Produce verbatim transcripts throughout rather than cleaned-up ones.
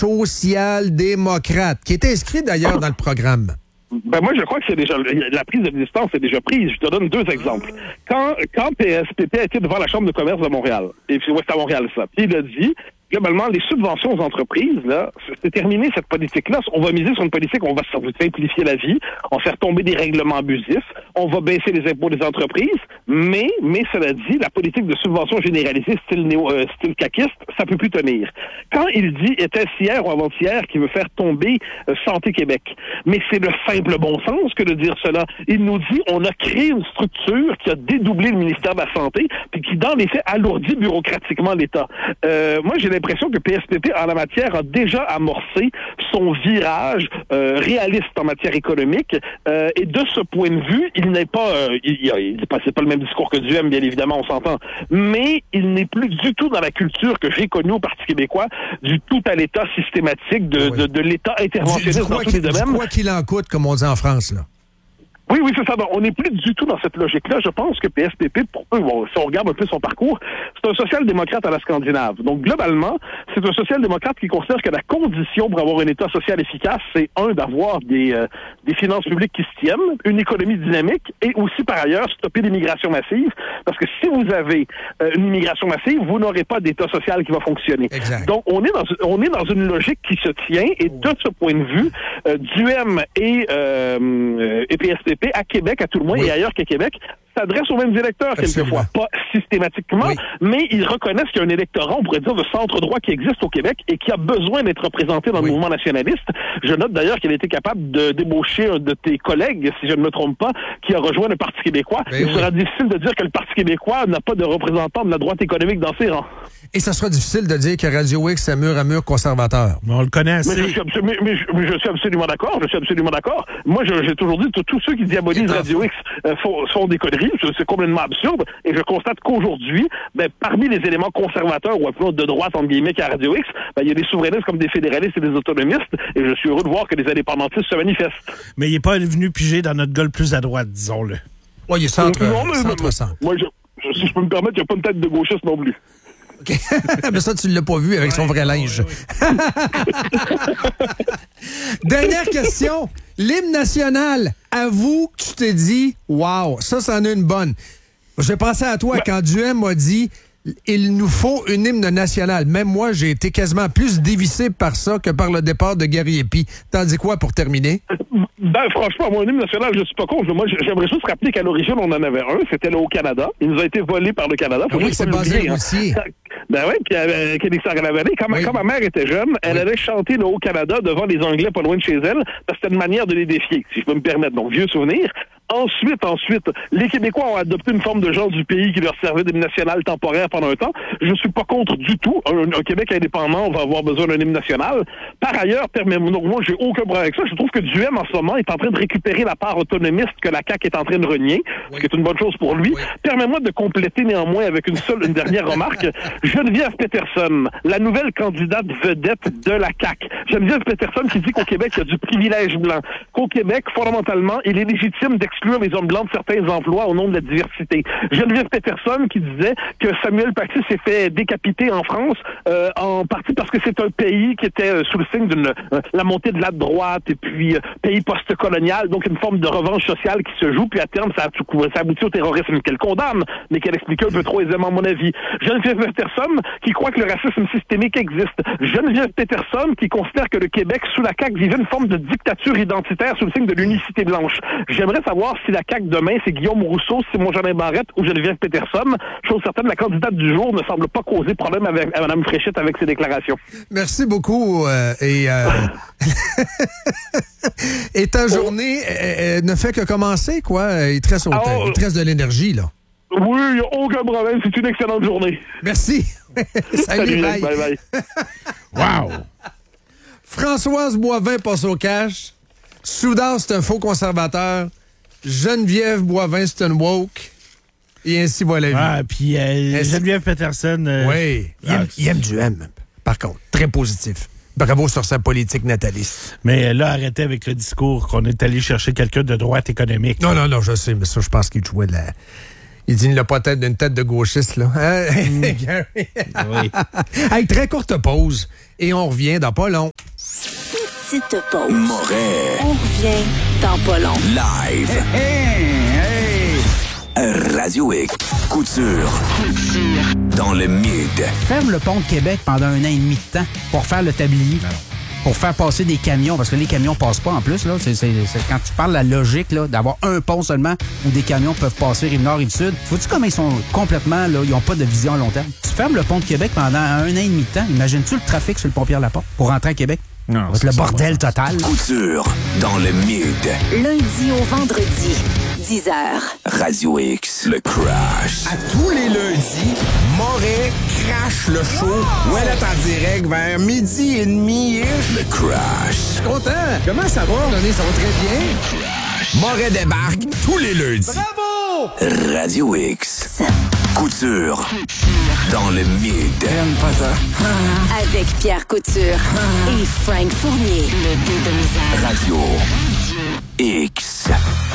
social-démocrate, qui est inscrit d'ailleurs dans le programme. Ben moi, je crois que c'est déjà la prise de distance est déjà prise. Je te donne deux exemples. Quand quand P S P P a été devant la Chambre de commerce de Montréal, et puis ouais, c'est à Montréal ça, puis il a dit globalement, les subventions aux entreprises, là, c'est terminé cette politique-là. On va miser sur une politique où on va simplifier la vie, on va faire tomber des règlements abusifs, on va baisser les impôts des entreprises, mais, mais cela dit, la politique de subvention généralisée style néo, euh, style caquiste, ça peut plus tenir. Quand il dit, était-ce hier ou avant-hier, qu'il veut faire tomber euh, Santé Québec, mais c'est le simple bon sens que de dire cela. Il nous dit, on a créé une structure qui a dédoublé le ministère de la Santé, puis qui, dans les faits, alourdit bureaucratiquement l'État. Euh, moi, j'ai l'impression que P S P P, en la matière, a déjà amorcé son virage euh, réaliste en matière économique. Euh, et de ce point de vue, il n'est pas... Euh, il, il, il c'est pas le même discours que Duhem, bien évidemment, on s'entend. Mais il n'est plus du tout dans la culture que j'ai connue au Parti québécois, du tout à l'État systématique, de, oui. de, de l'État interventionniste dans tous les domaines. Quoi qu'il en coûte, comme on dit en France, là. Oui, oui, c'est ça. Donc, on n'est plus du tout dans cette logique-là. Je pense que P S P P, pour eux, bon, si on regarde un peu son parcours, c'est un social-démocrate à la Scandinave. Donc, globalement, c'est un social-démocrate qui considère que la condition pour avoir un État social efficace, c'est, un, d'avoir des, euh, des finances publiques qui se tiennent, une économie dynamique, et aussi, par ailleurs, stopper l'immigration massive. Parce que si vous avez euh, une immigration massive, vous n'aurez pas d'État social qui va fonctionner. Exact. Donc, on est dans, on est dans une logique qui se tient, et de ce point de vue, euh, Duhem et, euh, et P S P P à Québec, à tout le moins, oui. et ailleurs qu'à Québec, s'adressent aux mêmes électeurs, quelquefois. Pas systématiquement, oui. mais ils reconnaissent qu'il y a un électorat, on pourrait dire, de centre-droit qui existe au Québec et qui a besoin d'être représenté dans oui. le mouvement nationaliste. Je note d'ailleurs qu'il a été capable de débaucher un de tes collègues, si je ne me trompe pas, qui a rejoint le Parti québécois. Mais Il oui. sera difficile de dire que le Parti québécois n'a pas de représentant de la droite économique dans ses rangs. Et ça sera difficile de dire que Radio X est mur à mur conservateur. Mais on le connaît assez. Mais je suis, absolu- mais, mais je, mais je suis absolument d'accord. Je suis absolument d'accord. Moi, je, j'ai toujours dit que tous ceux qui diabolisent Radio X euh, font, font des conneries. C'est complètement absurde. Et je constate qu'aujourd'hui, ben, parmi les éléments conservateurs ou appelons de droite, entre guillemets, qui a Radio X, ben, il y a des souverainistes comme des fédéralistes et des autonomistes. Et je suis heureux de voir que les indépendantistes se manifestent. Mais il n'est pas venu piger dans notre gueule plus à droite, disons-le. Oui, il est centre, non, mais, centre, centre. Moi, je, je, si je peux me permettre, il n'y a pas une tête de gauchiste non plus. Okay. Mais ça, tu ne l'as pas vu avec ouais, son vrai linge. Ouais, ouais. Dernière question. L'hymne national, avoue que tu t'es dit, wow, ça, c'en est une bonne. J'ai pensé à toi ouais. quand Duhem m'a dit, il nous faut une hymne nationale. Même moi, j'ai été quasiment plus dévissé par ça que par le départ de Gary Epi. T'en dis quoi pour terminer? Ben, franchement, mon hymne national, je suis pas contre. Moi, j'aimerais juste rappeler qu'à l'origine, on en avait un. C'était le Haut-Canada. Il nous a été volé par le Canada. Faut oui, c'est basé hein. aussi. Ben oui, puis euh, quand, oui. quand ma mère était jeune, elle oui. allait chanter le Haut-Canada devant les Anglais pas loin de chez elle, parce que c'était une manière de les défier, si je peux me permettre. Donc, vieux souvenir. Ensuite, ensuite, les Québécois ont adopté une forme de genre du pays qui leur servait d'hymne national temporaire pendant un temps. Je suis pas contre du tout. Un, un Québec indépendant, on va avoir besoin d'un hymne national. Par ailleurs, donc moi, j'ai aucun problème avec ça. Je trouve que Duhem, en ce moment, est en train de récupérer la part autonomiste que la C A Q est en train de renier, oui. ce qui est une bonne chose pour lui. Oui. Permets-moi de compléter néanmoins avec une seule, une dernière remarque. Geneviève Peterson, la nouvelle candidate vedette de la C A Q. Geneviève Peterson qui dit qu'au Québec, il y a du privilège blanc. Qu'au Québec, fondamentalement, il est légitime d'exclure les hommes blancs de certains emplois au nom de la diversité. Geneviève Peterson qui disait que Samuel Paty s'est fait décapiter en France, euh, en partie parce que c'est un pays qui était euh, sous le signe d'une euh, la montée de la droite et puis euh, pays post-colonial, donc une forme de revanche sociale qui se joue, puis à terme, ça, ça aboutit au terrorisme qu'elle condamne, mais qu'elle expliquait un peu trop aisément, à mon avis. Geneviève Peterson qui croit que le racisme systémique existe. Geneviève Peterson qui considère que le Québec, sous la C A Q, vivait une forme de dictature identitaire sous le signe de l'unicité blanche. J'aimerais savoir si la C A Q demain, c'est Guillaume Rousseau, Simon Jolin Barrette ou Geneviève Peterson. Chose certaine, la candidate du jour ne semble pas causer problème avec, à Mme Fréchette avec ses déclarations. Merci beaucoup. Euh, et, euh... et ta journée euh, ne fait que commencer, quoi. Il te reste, au, Alors, il te reste de l'énergie, là. Oui, il n'y a aucun problème. C'est une excellente journée. Merci. Salut, Salut, bye. bye bye. Wow. Françoise Boivin passe au cash. Soudard, c'est un faux conservateur. Geneviève Boivin, c'est un woke. Et ainsi va la vie. Ah, puis euh, ainsi... Geneviève Peterson... Euh... Oui, il aime, il aime Duhem, par contre. Très positif. Bravo sur sa politique nataliste. Mais là, arrêtez avec le discours qu'on est allé chercher quelqu'un de droite économique. Non, non, non, je sais, mais ça, je pense qu'il jouait de la... Il dit qu'il n'a pas tête d'une tête de gauchiste, là. Hein? Mm. Oui. Hey, très courte pause, et on revient dans pas long. petite pause. Moret. On revient dans pas long. Live. Hey, hey. Radio X. Couture. Dans le mid. Ferme le pont de Québec pendant un an et demi de temps pour faire le tablier. Non. Pour faire passer des camions, parce que les camions passent pas en plus. Là. C'est, c'est, c'est, quand tu parles de la logique là, d'avoir un pont seulement où des camions peuvent passer rive-nord, rive-sud, vois-tu comment ils sont complètement, là, ils n'ont pas de vision à long terme? Tu fermes le pont de Québec pendant un an et demi de temps. Imagines-tu le trafic sur le pont Pierre-Laporte pour rentrer à Québec? Non, c'est le bordel ça, total. Couture dans le mid. Lundi au vendredi, dix heures. Radio X, le crash. À tous les lundis, Moret crash le show. Où elle est en direct vers midi et demi-ish. Le crash. Content. Comment ça va? Donné, ça va très bien. Moret débarque tous les lundis. Bravo! Radio X. Couture dans le mid. J'aime pas ça. Avec Pierre Couture et Frank Fournier. Le deux de misère. Radio X.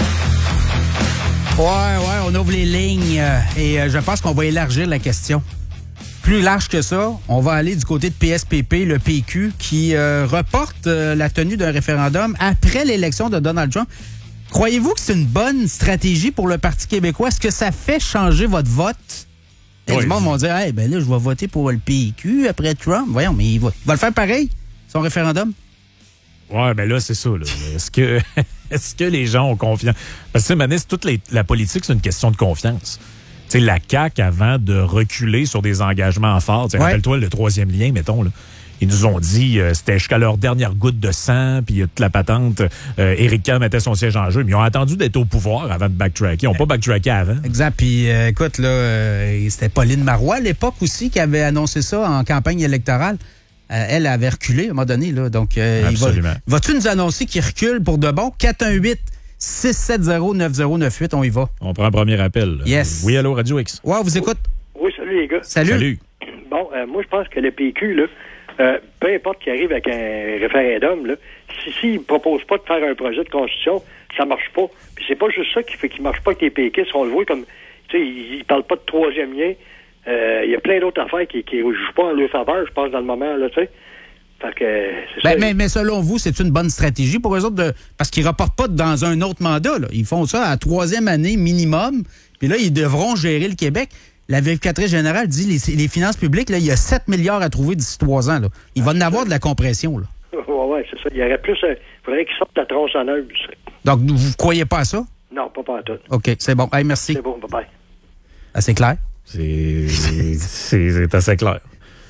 Ouais, ouais, on ouvre les lignes euh, et euh, je pense qu'on va élargir la question. Plus large que ça, on va aller du côté de P S P P, le P Q, qui euh, reporte euh, la tenue d'un référendum après l'élection de Donald Trump. Croyez-vous que c'est une bonne stratégie pour le Parti québécois? Est-ce que ça fait changer votre vote? Et Oui. du monde vont dire, hey, ben là, je vais voter pour le P Q après Trump. Voyons, mais il va, il va le faire pareil, son référendum. Ouais, ben là, c'est ça. Là. Est-ce que est-ce que les gens ont confiance? Parce que, Mané, toute les, la politique, c'est une question de confiance. Tu sais, la C A Q, avant de reculer sur des engagements forts, ouais. Rappelle-toi le troisième lien, mettons, là. Ils nous ont dit euh, c'était jusqu'à leur dernière goutte de sang, puis toute la patente, euh, Éric Kerr mettait son siège en jeu. Mais ils ont attendu d'être au pouvoir avant de backtracker. Ils n'ont pas backtracké avant. Exact. Puis, euh, écoute, là, euh, c'était Pauline Marois, à l'époque aussi, qui avait annoncé ça en campagne électorale. Euh, elle avait reculé à un moment donné. Là. Donc, euh, Absolument. Il va, vas-tu nous annoncer qu'il recule pour de bon? quatre un huit, six sept zéro, neuf zéro neuf huit, on y va. On prend un premier appel. Yes. Oui, allô, Radio X. Ouais, on vous écoute. Oui, salut les gars. Salut. Salut. Bon, euh, moi, je pense que le P Q, là, euh, peu importe qu'il arrive avec un référendum, là, si s'il ne propose pas de faire un projet de constitution, ça marche pas. Puis c'est pas juste ça qui fait qu'il marche pas avec les péquistes. On le voit comme, tu sais, ils, ils parlent pas de troisième lien. Il euh, y a plein d'autres affaires qui ne jouent pas en leur faveur, je pense, dans le moment, là, tu sais. Fait que, c'est ben, ça, mais, mais selon vous, c'est une bonne stratégie pour eux autres de. Parce qu'ils ne reportent pas dans un autre mandat, là. Ils font ça à troisième année minimum. Puis là, ils devront gérer le Québec. La vérificatrice générale dit les, les finances publiques, là, il y a sept milliards à trouver d'ici trois ans. Là. Il va en avoir de la compression. Là. Oui, oui, c'est ça. Il y aurait plus. Il euh, faudrait qu'ils sortent la tronçonneuse. Donc, vous ne croyez pas à ça? Non, pas pas à tout. OK, c'est bon. Hey, merci. C'est bon, bye-bye. Assez clair? C'est, c'est, c'est assez clair.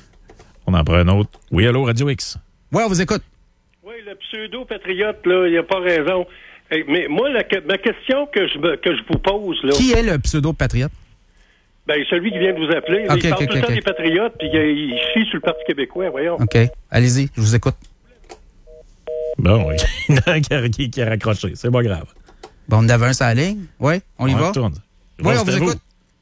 On en prend un autre. Oui, allô, Radio X. Oui, on vous écoute. Oui, le pseudo-patriote, là, il n'a pas raison. Hey, mais moi, la, ma question que je, me, que je vous pose, là... Qui est le pseudo-patriote? Ben, celui qui vient de vous appeler. Là, okay, il parle okay, tout le okay, temps okay. des patriotes, puis il, il chie sur le Parti québécois, voyons. OK. Allez-y, je vous écoute. Bon, oui. Il y en a un qui a, qui, qui a raccroché. C'est pas grave. Bon, on avait un sur la ligne. Oui, on y on va? Retourne. Oui, on vous écoute.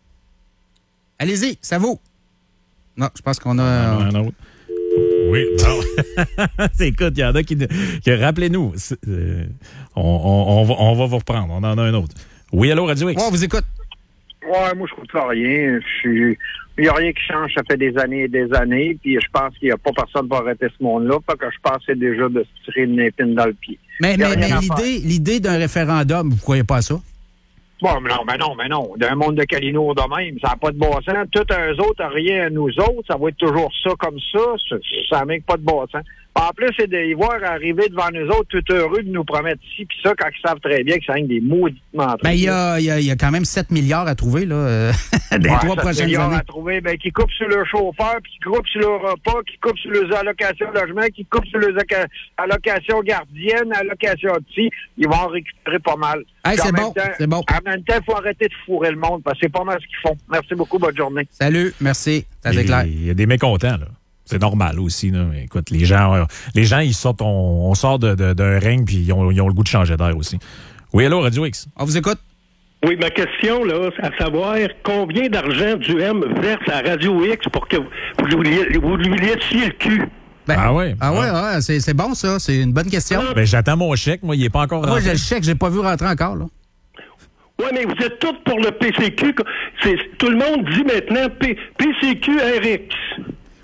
Allez-y, ça vaut. Non, je pense qu'on a... Un, un autre. Oui, bon. Écoute, il y en a qui... qui rappelez-nous. Euh, on, on, on, va, on va vous reprendre. On en a un autre. Oui, allô, Radio X. Oui, on vous écoute. Ouais, moi, je trouve ça rien. Il n'y a rien qui change. Ça fait des années et des années. Puis je pense qu'il n'y a pas personne qui va arrêter ce monde-là. Fait que je pense que c'est déjà de se tirer une épine dans le pied. Mais, mais, mais l'idée, l'idée d'un référendum, vous ne croyez pas à ça? Bon, mais non, mais non, mais non. D'un monde de Calino de même, ça n'a pas de bon sens. Tout un autres, rien à nous autres. Ça va être toujours ça comme ça. Ça n'a même pas de bon sens. En plus, c'est de les voir arriver devant nous autres tout heureux de nous promettre ci puis ça quand ils savent très bien que c'est rien que des maudits menteurs. Ben, il y a, y, a, y a quand même sept milliards à trouver, là, euh, des ouais, trois prochaines milliards années. À trouver, ben, qui coupent sur le chauffeur, puis qui coupent sur le repas, qui coupent sur les allocations de logement, qui coupent sur les allocations gardiennes, allocations de ci. Ils vont en récupérer pas mal. Hey, c'est bon, c'est bon. En même temps, il faut arrêter de fourrer le monde, parce que c'est pas mal ce qu'ils font. Merci beaucoup, bonne journée. Salut, merci. Ça c'est clair. Il y a des mécontents, là. C'est normal aussi. Là. Écoute, les gens, euh, les gens, ils sortent, on, on sort de, de, d'un règne puis ils ont, ils ont le goût de changer d'air aussi. Oui, allô, Radio X. On vous écoute. Oui, ma question, là, c'est à savoir combien d'argent du M verse à Radio X pour que vous, vous, lui, vous lui laissiez le cul. Ben, ah oui? Ah ouais, ouais, c'est, c'est bon ça. C'est une bonne question. Ben, j'attends mon chèque. Moi, il n'est pas encore rentré. Moi, j'ai le chèque, j'ai pas vu rentrer encore, là. Oui, mais vous êtes tous pour le P C Q. C'est, tout le monde dit maintenant P, PCQ R X.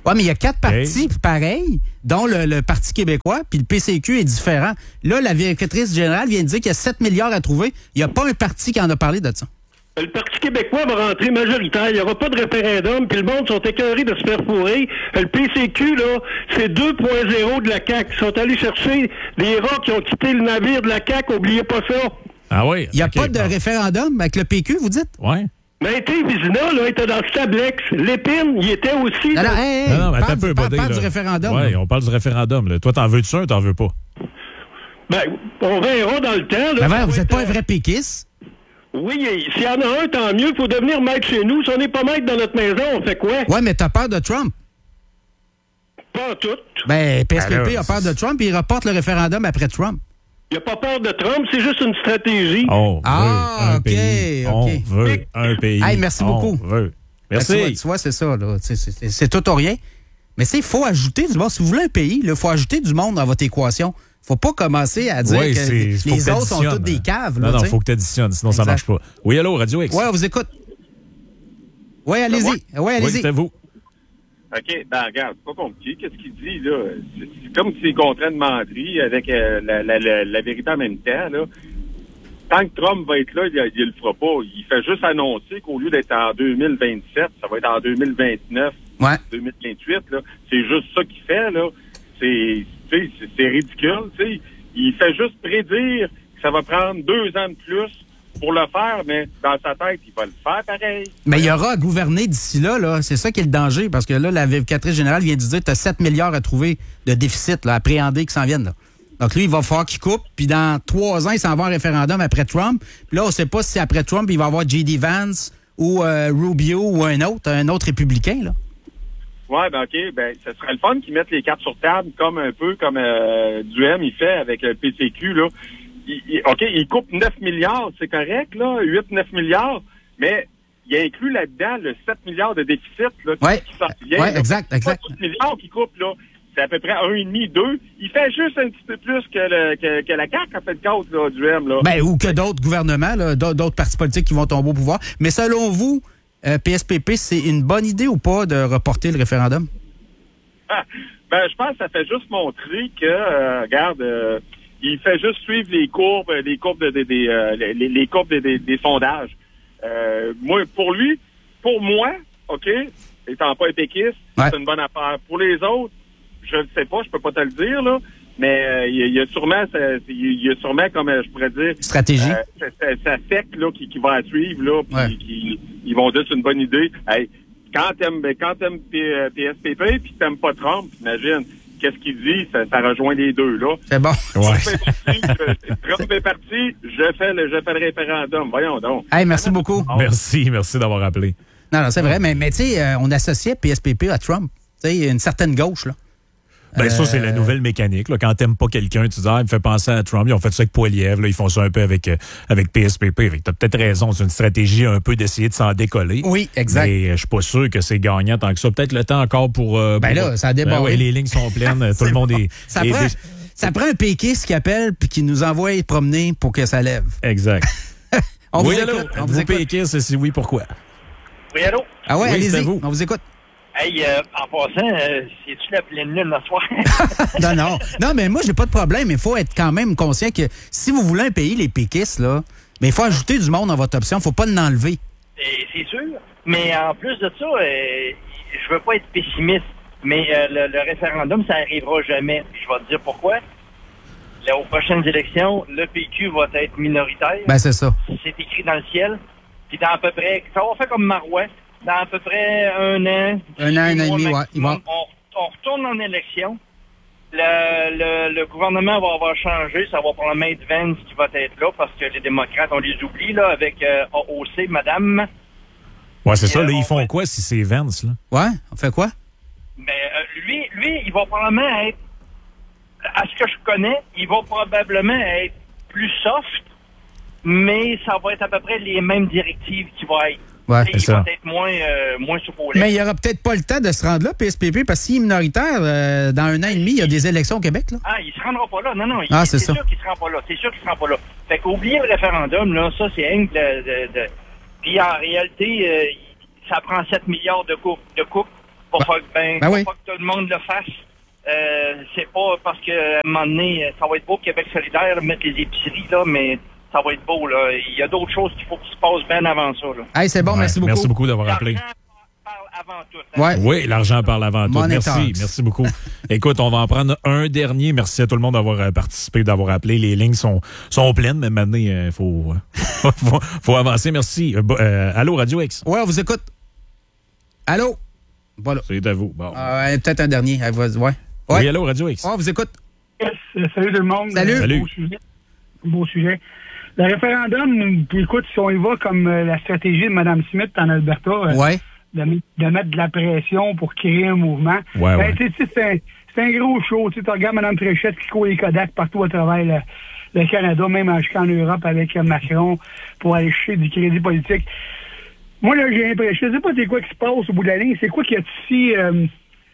Oui, mais il y a quatre partis pareils, dont le, le Parti québécois, puis le P C Q est différent. Là, la vérificatrice générale vient de dire qu'il y a sept milliards à trouver. Il n'y a pas un parti qui en a parlé de ça. Le Parti québécois va rentrer majoritaire. Il n'y aura pas de référendum, puis le monde sont écœurés de se faire fourrer. Le P C Q, là, c'est deux point zéro de la C A Q. Ils sont allés chercher des rats qui ont quitté le navire de la C A Q. Oubliez pas ça. Ah oui? Il n'y a okay, pas de bon. référendum avec le P Q, vous dites? Oui. Mais tu sais, Vizina, là, était dans le Stablex. L'Épine, il était aussi... Non, dans... non, hey, hey, Non, non, mais attends parle, un peu, du, parle, Buddy, parle là. du référendum. Oui, là. on parle du référendum. Là. Toi, t'en veux-tu un ou t'en veux pas? Ben, on verra dans le temps. Là, Ben, ça vous va n'êtes être, pas un euh, vrai péquiste? Oui, s'il y en a un, tant mieux. Il faut devenir maître chez nous. Si on n'est pas maître dans notre maison, on fait quoi? Oui, mais t'as peur de Trump. Pas en tout. Ben, P S P P Alors, a peur de Trump et il reporte le référendum après Trump. Il n'y a pas peur de Trump, c'est juste une stratégie. On Ah, veut un ok, pays. ok. On veut un pays. Hey, merci on beaucoup. Veut. Merci. Ben, tu vois, tu vois, c'est ça. Là. C'est, c'est, c'est tout ou rien. Mais il faut ajouter du monde. Si vous voulez un pays, il faut ajouter du monde dans votre équation. faut pas commencer à dire ouais, que c'est, les, faut les que autres sont toutes des caves. Non, là, non, il faut que tu additionnes, sinon exact. ça marche pas. Oui, allô, Radio X. Oui, on vous écoute. Oui, allez-y. Oui, ouais, allez-y. Oui, c'était vous. OK, ben regarde, c'est pas compliqué. Qu'est-ce qu'il dit, là? C'est, c'est comme s'il contraint de menterie avec euh, la, la, la, la vérité en même temps, là. Tant que Trump va être là, il, il le fera pas. Il fait juste annoncer qu'au lieu d'être en deux mille vingt-sept, ça va être en deux mille vingt-neuf, ouais. deux mille vingt-huit, là. C'est juste ça qu'il fait, là. C'est, c'est, c'est ridicule, tu sais. Il fait juste prédire que ça va prendre deux ans de plus pour le faire, mais dans sa tête, il va le faire pareil. Mais il y aura à gouverner d'ici là, là. C'est ça qui est le danger, parce que là, la vérificatrice générale vient de dire que tu as sept milliards à trouver de déficit, là, à appréhender qui s'en viennent, là. Donc lui, il va falloir qu'il coupe, puis dans trois ans, il s'en va en référendum après Trump. Puis là, on ne sait pas si après Trump, il va y avoir J D Vance ou euh, Rubio ou un autre, un autre républicain, là. Ouais, ben OK, ben ce serait le fun qu'ils mettent les cartes sur table comme un peu comme euh, Duhem il fait avec le P C Q, là. Il, il, OK, il coupe neuf milliards, c'est correct, là, huit neuf milliards, mais il inclut là-dedans le sept milliards de déficit, là, ouais. qui sort bien. Ouais, là. exact, exact. sept milliards qu'il coupe, là. C'est à peu près un virgule cinq, deux. Il fait juste un petit peu plus que, le, que, que la C A Q, en fait, de compte, là, du M, là. Ben, ou que d'autres gouvernements, là, d'autres partis politiques qui vont tomber au pouvoir. Mais selon vous, euh, P S P P, c'est une bonne idée ou pas de reporter le référendum? Ah, ben, je pense que ça fait juste montrer que, euh, regarde, euh, il fait juste suivre les courbes, les courbes de, de, de, euh, les, les courbes des de, de sondages. Euh, moi, pour lui, pour moi, OK, étant pas épéquiste, ouais. c'est une bonne affaire. Pour les autres, je ne sais pas, je peux pas te le dire, là, mais euh, il y, y a sûrement, il y a sûrement, comme je pourrais dire, stratégie. Euh, ça, ça fait là qui, qui va à suivre là, puis ouais. qui, ils vont dire c'est une bonne idée. Hey, quand t'aimes, quand t'aimes P S P P puis t'aimes pas Trump, imagine. Qu'est-ce qu'il dit? Ça, ça rejoint les deux, là. C'est bon. Ouais. Trump est parti, je fais le, je fais le référendum. Voyons donc. Hey, merci beaucoup. Merci, merci d'avoir appelé. Non, non, c'est vrai, mais, mais tu sais, euh, on associait P S P P à Trump. Tu sais, une certaine gauche, là. Ben, euh... ça, c'est la nouvelle mécanique, là. Quand t'aimes pas quelqu'un, tu dis, ah, il me fait penser à Trump. Ils ont fait ça avec Poilievre, là. Ils font ça un peu avec, euh, avec P S P P. T'as peut-être raison. C'est une stratégie un peu d'essayer de s'en décoller. Oui, exact. Mais je suis pas sûr que c'est gagnant tant que ça. Peut-être le temps encore pour. Euh, ben pour, là, ça a débordé. Ben ouais, les lignes sont pleines. Tout le monde bon. est. Ça, est prend, des... ça prend un péquiste qui appelle puis qui nous envoie promener pour que ça lève. Exact. on oui, vous allô? écoute. On vous vous écoute. péquiste, si oui, pourquoi? Oui, allô? Ah ouais, oui, allez-y. vous. On vous écoute. Hey, euh, en passant, euh, c'est-tu la pleine lune ce soir? non, non. Non, mais moi, j'ai pas de problème. Il faut être quand même conscient que si vous voulez un pays, les péquistes, là, mais il faut ajouter du monde dans votre option. Il faut pas l'enlever. Et c'est sûr. Mais en plus de ça, euh, je veux pas être pessimiste, mais euh, le, le référendum, ça arrivera jamais. Je vais te dire pourquoi. Là, aux prochaines élections, le P Q va être minoritaire. Ben, c'est ça. C'est écrit dans le ciel. Puis dans à peu près, ça va faire comme Marois. Dans à peu près un an. Un an, un an et demi, ouais. On, on retourne en élection. Le, le, le gouvernement va avoir changé. Ça va probablement être Vance qui va être là parce que les démocrates, on les oublie, là, avec euh, A O C, madame. Ouais, c'est Et ça. Euh, là, ils font va... quoi si c'est Vance, là? Ouais, on fait quoi? Ben, euh, lui, lui, il va probablement être, à ce que je connais, il va probablement être plus soft, mais ça va être à peu près les mêmes directives qui vont être. Ouais, il va être moins, euh, moins soufflé. Mais il n'y aura peut-être pas le temps de se rendre là, P S P P, parce que s'il est minoritaire, euh, dans un an et demi, il y a des élections au Québec, là. Ah, il se rendra pas là. Non, non. Ah, il, c'est, c'est ça. sûr qu'il se rend pas là. C'est sûr qu'il se rend pas là. Fait qu'oublier le référendum, là, ça, c'est un de, de, de... Puis en réalité, euh, ça prend sept milliards de coupe, de coupe Va bah, falloir ben, ben va oui. falloir que tout le monde le fasse. Euh, c'est pas parce qu'à un moment donné, ça va être beau Québec solidaire, mettre les épiceries, là, mais ça va être beau, là. Il y a d'autres choses qu'il faut qu'il se passe bien avant ça, là. Hey, c'est bon, Ouais, merci beaucoup. Merci beaucoup d'avoir appelé. Avant tout. Hein? Ouais. Oui, l'argent parle avant tout. Money Merci, talks. merci beaucoup. Écoute, on va en prendre un dernier. Merci à tout le monde d'avoir euh, participé, d'avoir appelé. Les lignes sont, sont pleines, mais maintenant, il euh, faut, faut, faut avancer. Merci. Euh, euh, allô, Radio X? Ouais, on vous écoute. Allô? Voilà. C'est à vous. Bon. Euh, peut-être un dernier. Ouais. ouais. Oui, allô, Radio X? Ouais, on vous écoute. Yes, euh, salut tout le monde. Salut. Euh, Salut. Beau sujet. Beau sujet. Le référendum, puis écoute, si on y va comme euh, la stratégie de Mme Smith en Alberta, euh, Ouais. de, de mettre de la pression pour créer un mouvement, Ouais, ben, ouais. tu sais, c'est un, c'est un gros show. Tu regardes Mme Fréchette qui court les Kodak partout à travers le, le Canada, même jusqu'en Europe avec euh, Macron, pour aller chercher du crédit politique. Moi, là, j'ai l'impression, je sais pas c'est quoi qui se passe au bout de la ligne, c'est quoi qui est si... Euh,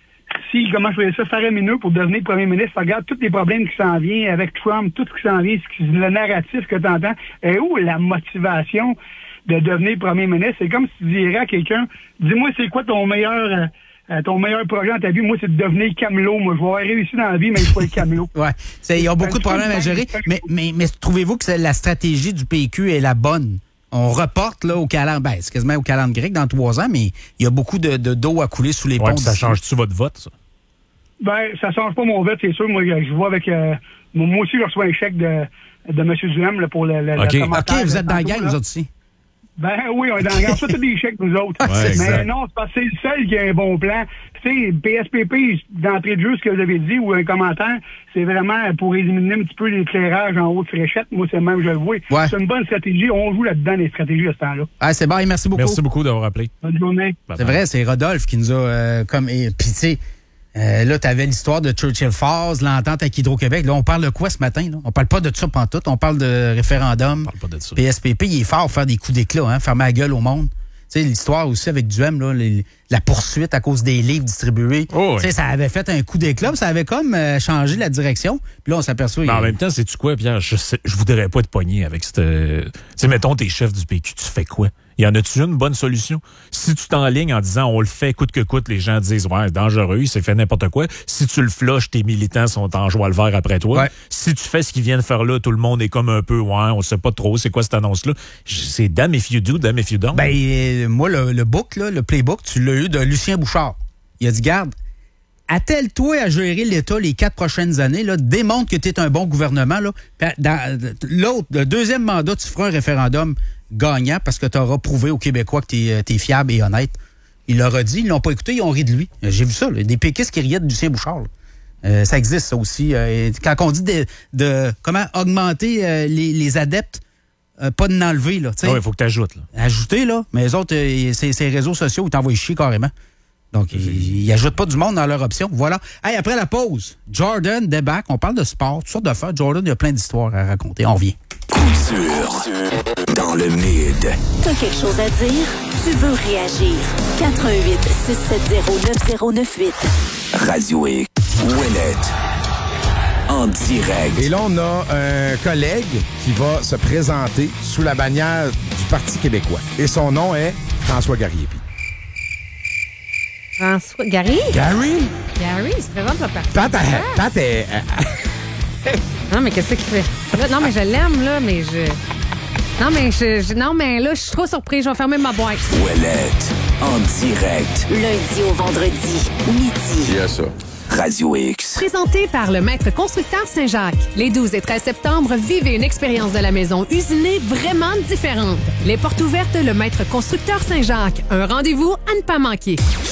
si, comment je vais dire ça, faramineux pour devenir premier ministre, regarde tous les problèmes qui s'en viennent avec Trump, tout ce qui s'en vient, ce qui, le narratif que tu entends, et où la motivation de devenir premier ministre? C'est comme si tu dirais à quelqu'un, dis-moi c'est quoi ton meilleur euh, ton meilleur projet dans ta vie? Moi, c'est de devenir camelot. Moi, je vais avoir réussi dans la vie, mais il faut être camelot. Ouais. Il y a beaucoup de problèmes à gérer, mais, mais, mais trouvez-vous que c'est la stratégie du P Q est la bonne? On reporte là au calendrier, ben, c'est quasiment au calendrier grec dans trois ans, mais il y a beaucoup de, de d'eau à couler sous les Ouais, ponts. ça change-tu votre vote, ça? Ben, ça change pas mon vote, c'est sûr. Moi, je vois avec... Euh, moi aussi, je reçois un chèque de, de M. Duhem là, pour le, le, OK, le commentaire. OK, vous êtes dans la tantôt, gang, là. vous autres aussi. Ben oui, on est dans la gang. On fait tous des chèques, nous autres. Ouais, mais exact. non, c'est parce que c'est le seul qui a un bon plan. Tu sais, P S P P, d'entrée de jeu, ce que vous avez dit, ou un commentaire, c'est vraiment pour éliminer un petit peu l'éclairage en haut de Fréchette. Moi, c'est même, je le vois. Ouais. C'est une bonne stratégie. On joue là-dedans, les stratégies à ce temps-là. Ah, c'est bon, et merci beaucoup. Merci beaucoup d'avoir appelé. Bonne journée. C'est vrai, c'est Rodolphe qui nous a euh, comme. Et, puis, tu sais, euh, là, tu avais l'histoire de Churchill Falls, l'entente avec Hydro-Québec. Là, on parle de quoi ce matin? Là? On parle pas de ça pantoute. On parle de référendum. On parle pas de ça. P S P P, il est fort pour faire des coups d'éclat, hein, fermer la gueule au monde. Tu sais, l'histoire aussi avec Duhem, là, les- la poursuite à cause des livres distribués. Oh, Tu sais, oui. ça avait fait un coup d'éclat, puis ça avait comme euh, changé la direction. Puis là, on s'aperçoit. Mais en il- même temps, sais-tu quoi, Pierre? Je, sais, je voudrais pas te pogner avec cette. Tu sais, mettons, t'es chef du P Q, tu fais quoi? Y en a-tu une bonne solution? Si tu t'enlignes en disant on le fait coûte que coûte, les gens disent ouais, dangereux, c'est fait n'importe quoi. Si tu le flushes, tes militants sont en joie le vert après toi. Ouais. Si tu fais ce qu'ils viennent faire là, tout le monde est comme un peu ouais, on sait pas trop c'est quoi cette annonce-là. J- C'est damn if you do, damn if you don't. Ben, euh, moi, le, le book, là, le playbook, tu l'as eu de Lucien Bouchard. Il a dit, garde, attelle-toi à gérer l'État les quatre prochaines années, là, démontre que tu es un bon gouvernement. Là. Puis, dans l'autre, le deuxième mandat, tu feras un référendum gagnant parce que tu auras prouvé aux Québécois que tu es fiable et honnête. Il leur a dit, ils l'ont pas écouté, ils ont ri de lui. J'ai vu ça, là, des péquistes qui riaient de Lucien Bouchard. là. Euh, ça existe, ça aussi. Euh, quand on dit de, de comment augmenter euh, les, les adeptes, euh, pas de n'enlever, là. tu sais. il faut que tu ajoutes. Là. Ajouter, là. Mais les autres, euh, ces, ces réseaux sociaux, ils t'envoient chier carrément. Donc, ils ils ajoutent pas du monde dans leur option. Voilà. Hey, après la pause, Jordan débarque. On parle de sport, toutes sortes de faire. Jordan, il y a plein d'histoires à raconter. On revient. Couture dans le mid. T'as quelque chose à dire? Tu veux réagir? quatre un huit six sept zéro neuf zéro neuf huit. Radio X. Ouellette. En direct. Et là, on a un collègue qui va se présenter sous la bannière du Parti québécois. Et son nom est François Garriépi. François. Gary? Gary? Gary, il se présente le parti. Pat, elle- Pat est- Non, mais qu'est-ce qu'il fait? Là, non, mais je l'aime, là, mais je. Non, mais je, je- non, mais là, je suis trop surprise. Je vais fermer ma boîte. Ouellette. En direct. Lundi au vendredi, midi. Yes, ça. Radio X. Présenté par le Maître Constructeur Saint-Jacques. Les douze et treize septembre, vivez une expérience de la maison usinée vraiment différente. Les portes ouvertes, le Maître Constructeur Saint-Jacques. Un rendez-vous à ne pas manquer.